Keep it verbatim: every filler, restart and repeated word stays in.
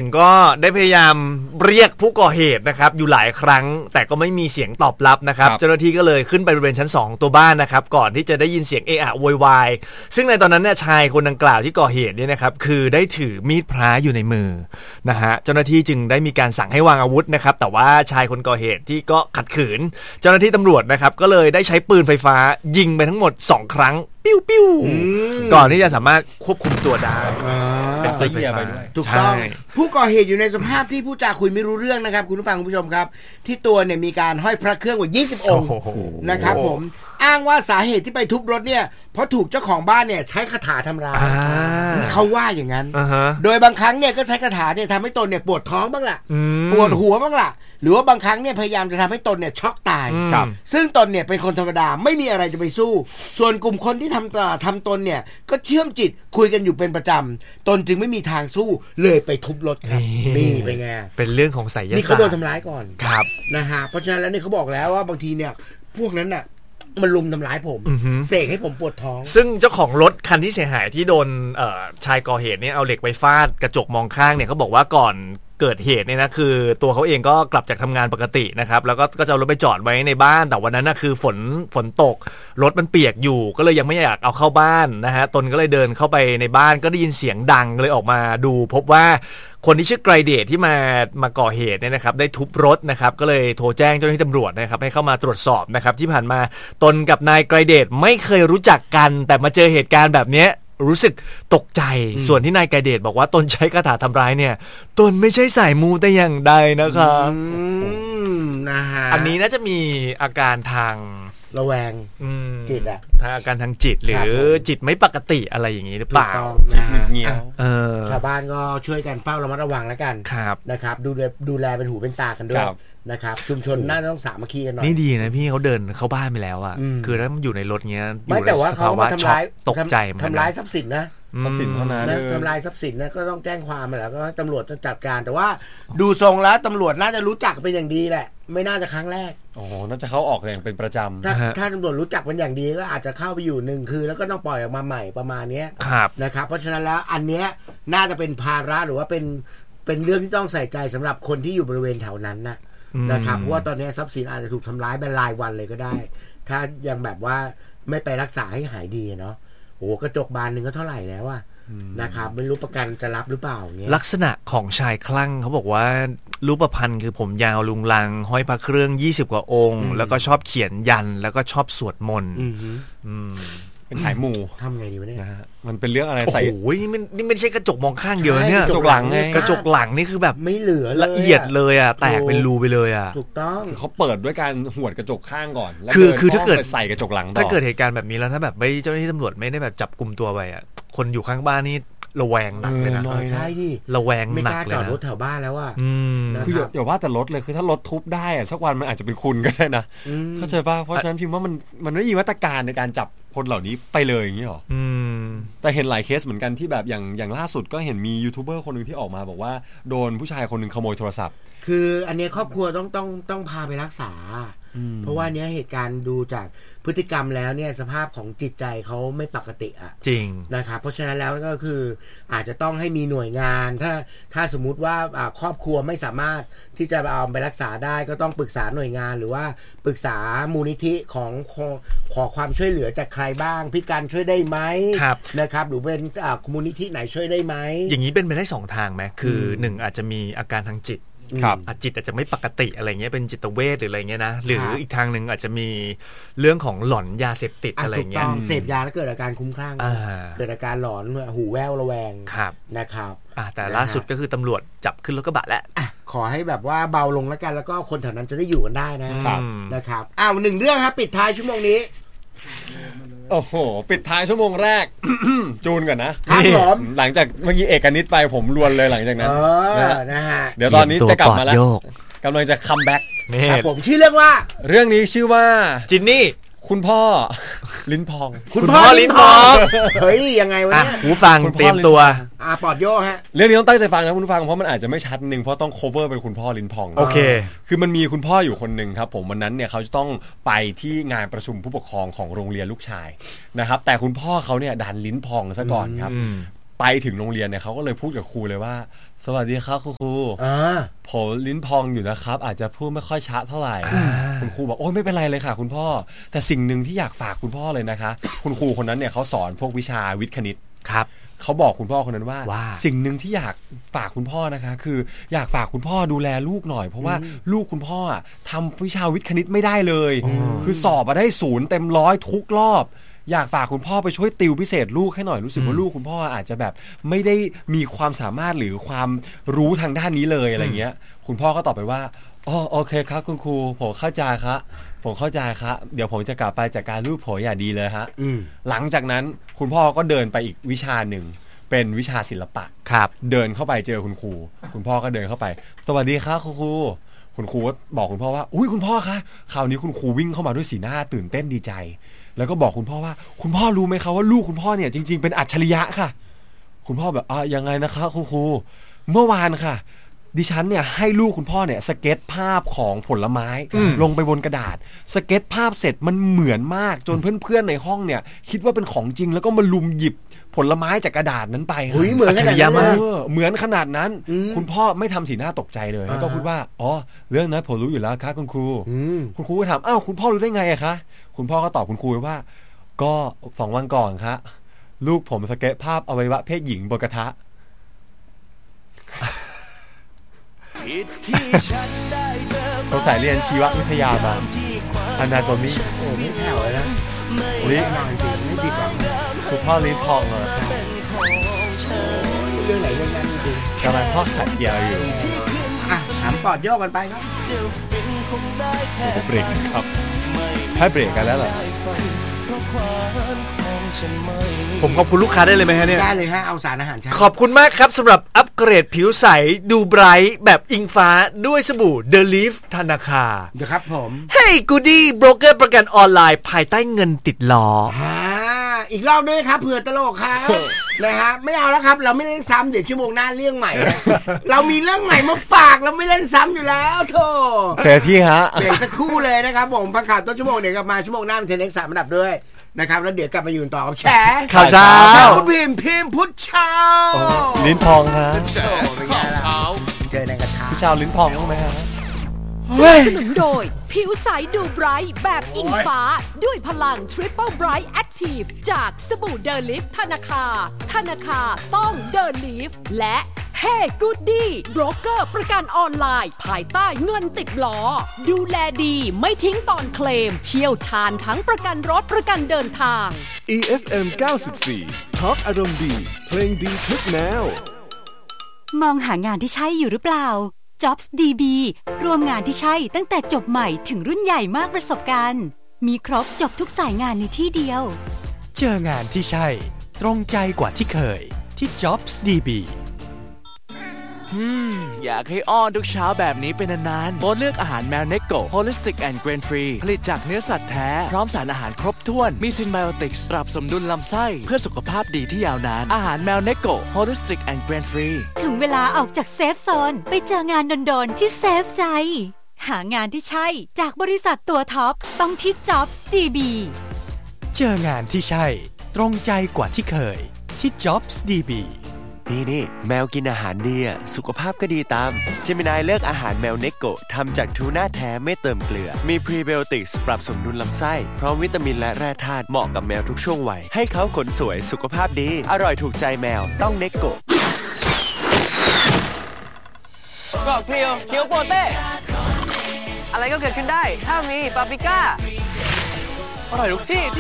ก็ได้พยายามเรียกผู้ก่อเหตุนะครับอยู่หลายครั้งแต่ก็ไม่มีเสียงตอบรับนะครับเจ้าหน้าที่ก็เลยขึ้นไปบริเวณชั้นสองตัวบ้านนะครับก่อนที่จะได้ยินเสียงเอะอะโวยวายซึ่งในตอนนั้นเนี่ยชายคนดังกล่าวที่ก่อเหตุเนี่ยนะครับคือได้ถือมีดพระอยู่ในมือนะฮะเจ้าหน้าที่จึงได้มีการสั่งให้วางอาวุธนะครับแต่ว่าชายคนก่อเหตุที่ก็ขัดขืนเจ้าหน้าที่ตำรวจนะครับก็เลยได้ใช้ปืนไฟฟ้ายิงไปทั้งหมดสองครั้งปิ้วปิ้วก่อนที่จะสามารถควบคุมตัวได้เป็นสเตียไปด้วยถูกต้องผู้ก่อเหตุอยู่ในสภาพที่ผู้จาคุยไม่รู้เรื่องนะครับคุณผู้ฟังคุณผู้ชมครับที่ตัวเนี่ยมีการห้อยพระเครื่องกว่ายี่สิบองค์นะครับผมอ้างว่าสาเหตุที่ไปทุบรถเนี่ยเพราะถูกเจ้าของบ้านเนี่ยใช้คาถาทำร้ายเขาว่าอย่างนั้นโดยบางครั้งเนี่ยก็ใช้คาถาเนี่ยทำให้ตนเนี่ยปวดท้องบ้างล่ะปวดหัวบ้างล่ะหรือว่าบางครั้งเนี่ยพยายามจะทำให้ตนเนี่ยช็อกตายซึ่งตนเนี่ยเป็นคนธรรมดาไม่มีอะไรจะไปสู้ส่วนกลุ่มคนที่ทำทำตนเนี่ยก็เชื่อมจิตคุยกันอยู่เป็นประจำตนจึงไม่มีทางสู้เลยไปทุบรถครับนี่เป็นไงเป็นเรื่องของไสยศาสตร์นี่เขาโดนทำร้ายก่อนครับนะฮะเพราะฉะนั้นแล้วนี่เขาบอกแล้วว่าบางทีเนี่ยพวกนั้นน่ะมันลุมทำร้ายผมเสกให้ผมปวดท้องซึ่งเจ้าของรถคันที่เสียหายที่โดนชายก่อเหตุเนี่ยเอาเหล็กไปฟาดกระจกมองข้างเนี่ยเขาบอกว่าก่อนเกิดเหตุเนี่ยนะคือตัวเขาเองก็กลับจากทำงานปกตินะครับแล้วก็ก็จะเอารถไปจอดไว้ในบ้านแต่วันนั้นนะคือฝนฝนตกรถมันเปียกอยู่ก็เลยยังไม่อยากเอาเข้าบ้านนะฮะตนก็เลยเดินเข้าไปในบ้านก็ได้ยินเสียงดังเลยออกมาดูพบว่าคนที่ชื่อไกรเดชที่มามาก่อเหตุเนี่ยนะครับได้ทุบรถนะครับก็เลยโทรแจ้งเจ้าหน้าที่ตำรวจนะครับให้เข้ามาตรวจสอบนะครับที่ผ่านมาตนกับนายไกรเดชไม่เคยรู้จักกันแต่มาเจอเหตุการณ์แบบนี้รู้สึกตกใจส่วนที่นายไกรเดชบอกว่าตนใช้คาถาทำร้ายเนี่ยตนไม่ใช่สายมูแต่อย่างใดนะครับนะฮะอันนี้น่าจะมีอาการทางระแวงจิตอะทางอาการทางจิตหรือจิตไม่ปกติอะไรอย่างนี้หรือเปล่าจิตเงี้ยชาวบ้านก็ช่วยกันเฝ้าระมัดระวังแล้วกันนะครับดูแลดูแลเป็นหูเป็นตากันด้วยนะครับชุมชนน่าต้องสามัคคีกันหน่อยนี่ดีนะพี่เขาเดินเข้าบ้านไปแล้วอ่ะคือถ้ามันอยู่ในรถเงี้ยไม่แต่ว่าเขามาทำร้ายตกใจทำร้ายทรัพย์สินนะทรัพย์สินเท่านั้นทำลายทรัพย์สินนะก็ต้องแจ้งความมาแล้วก็ตำรวจจะจัดการแต่ว่าดูทรงแล้วตำรวจน่าจะรู้จักเป็นอย่างดีแหละไม่น่าจะครั้งแรกอ๋อน่าจะเข้าออกอย่างเป็นประจำถ้าถ้าตำรวจรู้จักเป็นอย่างดีก็อาจจะเข้าไปอยู่หนึ่งคืนแล้วก็ต้องปล่อยออกมาใหม่ประมาณนี้นะครับเพราะฉะนั้นแล้วอันเนี้ยน่าจะเป็นภาระหรือว่าเป็นเป็นเรื่องที่ต้องใส่ใจสำหรับคนที่อยู่บริเวณแถวนั้นนะนะครับเพราะว่าตอนนี้ทรัพย์สินอาจจะถูกทำร้ายเป็นรายวันเลยก็ได้ถ้ายังแบบว่าไม่ไปรักษาให้หายดีเนาะโอ้กระจกบานหนึ่งก็เท่าไหร่แล้วอะนะครับไม่รู้ประกันจะรับหรือเปล่าเงี้ยลักษณะของชายคลั่งเขาบอกว่ารูปพรรณคือผมยาวลุงลังห้อยพระเครื่องยี่สิบกว่าองค์แล้วก็ชอบเขียนยันแล้วก็ชอบสวดมนต์เป็นสายมูทำไงดีวะเนี่ยมันเป็นเรื่องอะไรใส่โอ้ยนี่มันนี่ไม่ใช่กระจกมองข้างเดียวเนี่ยกระจกหลังไงกระจกหลังนี่คือแบบไม่เหลือละเอียดเลยอ่ะแตกเป็นรูไปเลยอ่ะถูกต้องเขาเปิดด้วยการหวดกระจกข้างก่อนคือคือถ้าเกิดใส่กระจกหลังถ้าเกิดเหตุการณ์แบบนี้แล้วถ้าแบบไม่เจ้าหน้าที่ตำรวจไม่ได้แบบจับกลุ่มตัวไปอ่ะคนอยู่ข้างบ้านนี่ระแวงหนักเลยนะใช่ดิระแวงหนักเลยนะไม่กล้าจอดรถแถวบ้านแล้วอ่ะคืออย่าว่าแต่รถเลยคือถ้ารถทุบได้อ่ะสักวันมันอาจจะเป็นคุณก็ได้นะเข้าใจป่ะเพราะฉะนั้นพิมพ์ว่ามันมันไม่มีมาตรการในการจับคนเหล่านี้ไปเลยอย่างนี้หรอแต่เห็นหลายเคสเหมือนกันที่แบบอย่างอย่างล่าสุดก็เห็นมียูทูบเบอร์คนนึงที่ออกมาบอกว่าโดนผู้ชายคนนึงขโมยโทรศัพท์คืออันนี้ครอบครัวต้องต้องต้องพาไปรักษาเพราะว่าเนี้ยเหตุการณ์ดูจากพฤติกรรมแล้วเนี่ยสภาพของจิตใจเขาไม่ปกติอ่ะจริงนะครับเพราะฉะนั้นแล้วก็คืออาจจะต้องให้มีหน่วยงานถ้าถ้าสมมุติว่าครอบครัวไม่สามารถที่จะเอาไปรักษาได้ก็ต้องปรึกษาหน่วยงานหรือว่าปรึกษามูลนิธิของขอความช่วยเหลือจากใครบ้างพี่การช่วยได้ไหมนะครับหรือเป็นมูลนิธิไหนช่วยได้ไหมอย่างนี้เป็นไปได้สองทางไหมคือหนึ่งอาจจะมีอาการทางจิตจิตอาจจะไม่ปกติอะไรเงี้ยเป็นจิตเวชหรืออะไรเงี้ยนะหรืออีกทางหนึ่งอาจจะมีเรื่องของหลอนยาเสพติดอะไรเงี้ยเสพยาแล้วเกิดอาการคุ้มคลั่งเกิดอาการหลอนหูแว่วระแวงนะครับแต่ล่าสุดก็คือตำรวจจับขึ้นรถกระบะแล้วขอให้แบบว่าเบาลงแล้วกันแล้วก็คนแถวนั้นจะได้อยู่กันได้นะครับนะครับอ้าวหนึ่งเรื่องครับปิดท้ายชั่วโมงนี้โอ้โหปิดท้ายชั่วโมงแรก จูนก่อนนะครับผมหลังจากเมื่อกี้เอกนิดไปผมรวนเลยหลังจากนั้นนะฮะเดี๋ยวตอนนี้จะกลับมาแล้วกำลังจะคัมแบ็กครับผมชื่อเรื่องว่าเรื่องนี้ชื่อว่าจินนี่คุณพ่อลิ้นพองคุณพ่อลิ้นพองเฮ้ยยังไงวะเนี่ยหูฟังเตรียมตัวอ่าปอดโย่ฮะเรื่องนี้ต้องตั้งใจฟังนะคุณผู้ฟังเพราะมันอาจจะไม่ชัดนึงเพราะต้อง cover เป็นคุณพ่อลิ้นพองโอเคคือมันมีคุณพ่ออยู่คนนึงครับผมวันนั้นเนี่ยเขาจะต้องไปที่งานประชุมผู้ปกครองของโรงเรียนลูกชายนะครับแต่คุณพ่อเขาเนี่ยดันลิ้นพองซะก่อนครับไปถึงโรงเรียนเนี่ยเขาก็เลยพูดกับครูเลยว่าสวัสดีครับครูครูผมลิ้นพองอยู่นะครับอาจจะพูดไม่ค่อยชัดเท่าไหร่คุณครูบอกโอ้ยไม่เป็นไรเลยค่ะคุณพ่อแต่สิ่งหนึ่งที่อยากฝากคุณพ่อเลยนะคะคุณครูคนนั้นเนี่ยเขาสอนพวกวิชาวิทย์คณิตครับเขาบอกคุณพ่อคนนั้นว่าสิ่งหนึ่งที่อยากฝากคุณพ่อนะคะคืออยากฝากคุณพ่อดูแลลูกหน่อยเพราะว่าลูกคุณพ่อทำวิชาวิทย์คณิตไม่ได้เลยคือสอบมาได้ศูนย์เต็มร้อยทุกรอบอยากฝากคุณพ่อไปช่วยติวพิเศษลูกให้หน่อยรู้สึกว่าลูกคุณพ่ออาจจะแบบไม่ได้มีความสามารถหรือความรู้ทางด้านนี้เลยอะไรเงี้ยคุณพ่อก็ตอบไปว่าอ๋อโอเคครับคุณครูผมเข้าใจครับผมเข้าใจครับเดี๋ยวผมจะกลับไปจัดการลูกผมอย่างดีเลยฮะหลังจากนั้นคุณพ่อก็เดินไปอีกวิชาหนึ่งเป็นวิชาศิลปะครับเดินเข้าไปเจอคุณครูคุณพ่อก็เดินเข้าไปสวัสดีครับคุณครูคุณครูก็บอกคุณพ่อว่าอุ้ยคุณพ่อคะคราวนี้คุณครูวิ่งเข้ามาด้วยสีหน้าตื่นเต้นดีใจแล้วก็บอกคุณพ่อว่าคุณพ่อรู้ไหมครับว่าลูกคุณพ่อเนี่ยจริงๆเป็นอัจฉริยะค่ะคุณพ่อแบบอ่ะยังไงนะคะคุณครูเมื่อวานค่ะดิฉันเนี่ยให้ลูกคุณพ่อเนี่ยสเก็ตภาพของผลไม้ลงไปบนกระดาษสเก็ตภาพเสร็จมันเหมือนมากจนเพื่อนๆในห้องเนี่ยคิดว่าเป็นของจริงแล้วก็มาลุมหยิบผลไม้จากกระดาษนั้นไปเหมือนขนาดนั้นเลยเหมือนขนาดนั้นคุณพ่อไม่ทำสีหน้าตกใจเลยแล้วก็พูดว่าอ๋อเรื่องนั้นผมรู้อยู่แล้วครับคุณครูคุณครูก็ถามอ้าวคุณพ่อรู้ได้ไงอะคะคุณพ่อก็ตอบคุณครูว่าก็สองวันก่อนครับลูกผมสเก็ตภาพอวัยวะเพศหญิงบนกระทะเราสายเรียนชีววิทยามาอนาโตมีโอ้ไม่แผ่วเลยนะลิ้นนอนจริงไม่ดีกว่าคุณพ่อลิ้นพองเหรอเรื่องไหนเรื่องนั้นจริงกำลังทอดไข่เจียวอยู่อ่ะถามปอดโยกกันไปครับเบรกครับให้เบรกกันแล้วเหรอผมขอบคุณลูกค้าได้เลยไหมฮะเนี่ยได้เลยฮะเอาสารอาหารใช้ขอบคุณมากครับสำหรับอัปเกรดผิวใสดูไบรท์แบบอิงฟ้าด้วยสบู่ The Leaf ธนาคารเดี๋ยวครับผม Hey Goody โบรกเกอร์ประกันออนไลน์ภายใต้เงินติดล้ออ่าอีกรอบด้วยครับเผื่อตลกครับนะฮะไม่เอาแล้วครับเราไม่เล่นซ้ำเดี๋ยวชั่วโมงหน้าเรื่องใหม่เรามีเรื่องใหม่มาฝากเราไม่เล่นซ้ำอยู่แล้วโธ่แต่ที่ฮะเดี๋ยวสักครู่เลยนะครับผมพักข่าวต้นชั่วโมงเดี๋ยวกลับมาชั่วโมงหน้าเป็นเทนเน็กซ์สามอันดับด้วยนะครับแล้วเดี๋ยวกลับมาอยู่ต่อกับแฉข่าวเช้าพุทธพิมพ์พิมพ์พุทธเช้าลิ้นพองฮะแฉข่าวเช้าเจอในกระทะพุทธเช้าลิ้นพองบ้างไหมฮะสนับสนุนโดยผิวใสดูไบรท์แบบอิงฟ้าด้วยพลัง Triple Bright Active จากสบู่เดลิฟธนาคารธนาคารต้องเดลิฟและHey Goody โบรกเกอร์ประกันออนไลน์ภายใต้เงินติดล้อดูแลดีไม่ทิ้งตอนเคลมเชี่ยวชาญทั้งประกันรถประกันเดินทางอี เอฟ เอ็ม เก้าสิบสี่ Talk อารมณ์ดีเพลงดีทุกแนวมองหางานที่ใช่อยู่หรือเปล่า Jobs ดี บี รวมงานที่ใช่ตั้งแต่จบใหม่ถึงรุ่นใหญ่มากประสบการณ์มีครบจบทุกสายงานในที่เดียวเจองานที่ใช่ตรงใจกว่าที่เคยที่ Jobs ดี บีอืมอยากให้อ้อนทุกเช้าแบบนี้เป็นนานๆโปรดเลือกอาหารแมวเนโก Holistic and Grain Free ผลิตจากเนื้อสัตว์แท้พร้อมสารอาหารครบถ้วนมีซินไบโอติกส์ปรับสมดุลลำไส้เพื่อสุขภาพดีที่ยาวนานอาหารแมวเนโก Holistic and Grain Free ถึงเวลาออกจากเซฟโซนไปเจองานโดนๆที่เซฟใจหางานที่ใช่จากบริษัทตัวท็อปต้องที่ Jobs ดี บีเจองานที่ใช่ตรงใจกว่าที่เคยที่ Jobs ดี บีนี่นี่แมวกินอาหารดีอ่ะสุขภาพก็ดีตามเจมินายเลือกอาหารแมวเนโกะทำจากทูน่าแท้ไม่เติมเกลือมีพรีไบโอติกส์ปรับสมดุลลำไส้พร้อมวิตามินและแร่ธาตุเหมาะกับแมวทุกช่วงวัยให้เขาขนสวยสุขภาพดีอร่อยถูกใจแมวต้องเนโกะกรอบเกลียวเคี้ยวโปเต้อะไรก็เกิดขึ้นได้ถ้ามีปาปริก้าอร่อยทุกที่